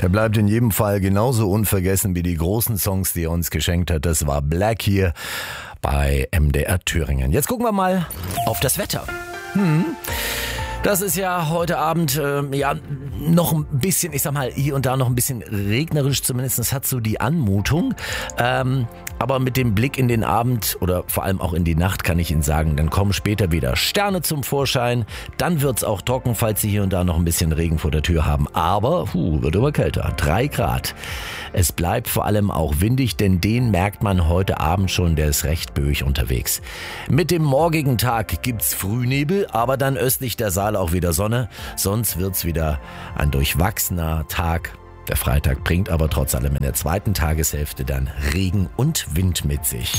Er bleibt in jedem Fall genauso unvergessen wie die großen Songs, die er uns geschenkt hat. Das war Black hier bei MDR Thüringen. Jetzt gucken wir mal auf das Wetter. Das ist ja heute Abend noch ein bisschen, ich sag mal, hier und da noch ein bisschen regnerisch, zumindest hat so die Anmutung. Aber mit dem Blick in den Abend oder vor allem auch in die Nacht kann ich Ihnen sagen, dann kommen später wieder Sterne zum Vorschein. Dann wird's auch trocken, falls Sie hier und da noch ein bisschen Regen vor der Tür haben. Aber wird immer kälter. 3 Grad. Es bleibt vor allem auch windig, denn den merkt man heute Abend schon, der ist recht böig unterwegs. Mit dem morgigen Tag gibt's Frühnebel, aber dann östlich der Saale auch wieder Sonne. Sonst wird's wieder ein durchwachsener Tag. Der Freitag bringt aber trotz allem in der zweiten Tageshälfte dann Regen und Wind mit sich.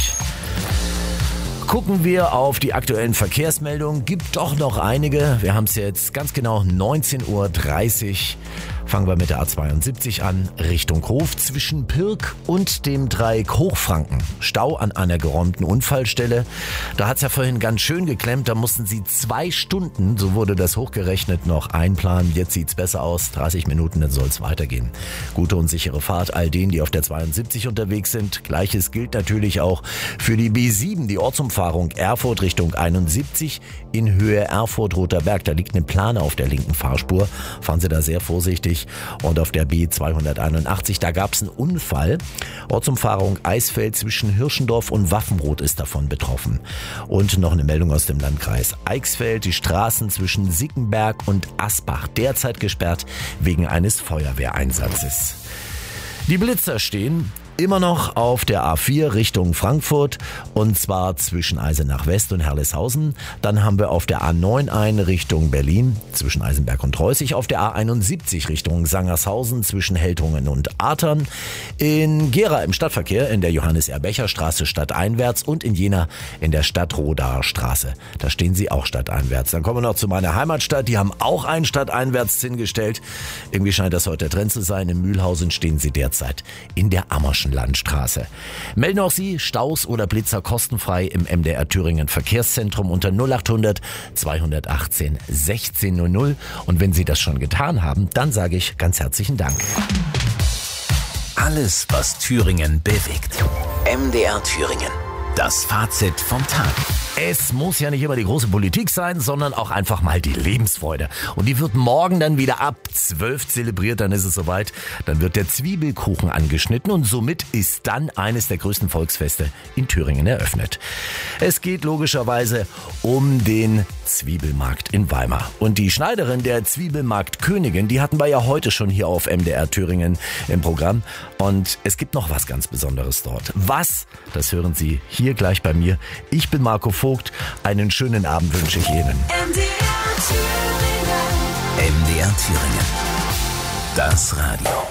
Gucken wir auf die aktuellen Verkehrsmeldungen. Gibt doch noch einige. Wir haben es jetzt ganz genau 19:30 Uhr. Fangen wir mit der A72 an, Richtung Hof zwischen Pirk und dem Dreieck Hochfranken. Stau an einer geräumten Unfallstelle. Da hat's ja vorhin ganz schön geklemmt, da mussten sie 2 Stunden, so wurde das hochgerechnet, noch einplanen. Jetzt sieht's besser aus, 30 Minuten, dann soll's weitergehen. Gute und sichere Fahrt all denen, die auf der 72 unterwegs sind. Gleiches gilt natürlich auch für die B7, die Ortsumfahrung Erfurt Richtung 71 in Höhe Erfurt-Roter Berg. Da liegt eine Plane auf der linken Fahrspur. Fahren Sie da sehr vorsichtig. Und auf der B281, da gab es einen Unfall. Ortsumfahrung Eisfeld zwischen Hirschendorf und Waffenroth ist davon betroffen. Und noch eine Meldung aus dem Landkreis Eichsfeld. Die Straßen zwischen Sickenberg und Asbach derzeit gesperrt wegen eines Feuerwehreinsatzes. Die Blitzer stehen immer noch auf der A4 Richtung Frankfurt und zwar zwischen Eisenach West und Herleshausen. Dann haben wir auf der A9 eine Richtung Berlin zwischen Eisenberg und Reußig. Auf der A71 Richtung Sangershausen zwischen Heltungen und Artern. In Gera im Stadtverkehr in der Johannes-Erbecher-Straße stadteinwärts und in Jena in der Stadtrodaer Straße. Da stehen sie auch stadteinwärts. Dann kommen wir noch zu meiner Heimatstadt. Die haben auch einen stadteinwärts hingestellt. Irgendwie scheint das heute der Trend zu sein. In Mühlhausen stehen sie derzeit in der Ammerschen Landstraße. Melden auch Sie Staus oder Blitzer kostenfrei im MDR Thüringen Verkehrszentrum unter 0800 218 1600. Und wenn Sie das schon getan haben, dann sage ich ganz herzlichen Dank. Alles, was Thüringen bewegt. MDR Thüringen. Das Fazit vom Tag. Es muss ja nicht immer die große Politik sein, sondern auch einfach mal die Lebensfreude. Und die wird morgen dann wieder ab 12 zelebriert, dann ist es soweit. Dann wird der Zwiebelkuchen angeschnitten und somit ist dann eines der größten Volksfeste in Thüringen eröffnet. Es geht logischerweise um den Zwiebelmarkt in Weimar. Und die Schneiderin der Zwiebelmarktkönigin, die hatten wir ja heute schon hier auf MDR Thüringen im Programm. Und es gibt noch was ganz Besonderes dort. Was? Das hören Sie hier gleich bei mir. Ich bin Marco Vogt. Einen schönen Abend wünsche ich Ihnen. MDR Thüringen. Das Radio.